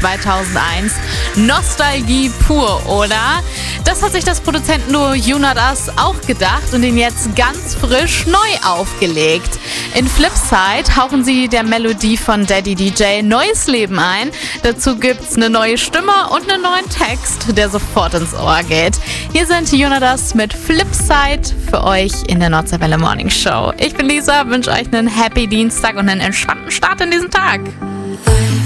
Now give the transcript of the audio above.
2001. Nostalgie pur, oder? Das hat sich das Produzentenduo You Not Us auch gedacht und ihn jetzt ganz frisch neu aufgelegt. In Flipside hauchen sie der Melodie von Daddy DJ neues Leben ein. Dazu gibt's eine neue Stimme und einen neuen Text, der sofort ins Ohr geht. Hier sind You Not Us mit Flipside für euch in der Nordseewelle Morning Show. Ich bin Lisa, wünsche euch einen Happy Dienstag und einen entspannten Start in diesen Tag.